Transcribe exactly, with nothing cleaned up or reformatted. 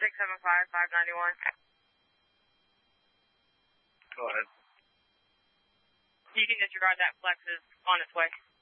six seven five, five ninety-one. Go ahead. You can disregard that. Flex is on its way.